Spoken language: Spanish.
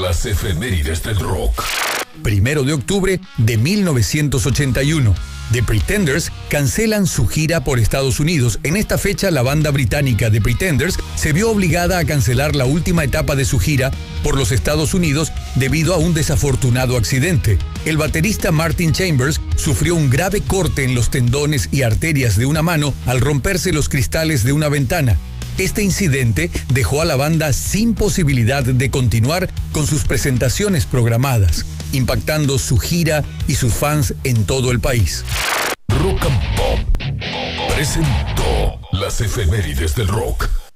Las efemérides del rock. 1 de octubre de 1981. The Pretenders cancelan su gira por Estados Unidos. En esta fecha, la banda británica The Pretenders se vio obligada a cancelar la última etapa de su gira por los Estados Unidos debido a un desafortunado accidente. El baterista Martin Chambers sufrió un grave corte en los tendones y arterias de una mano al romperse los cristales de una ventana. Este incidente dejó a la banda sin posibilidad de continuar con sus presentaciones programadas, impactando su gira y sus fans en todo el país. Rock and Pop presentó las efemérides del rock.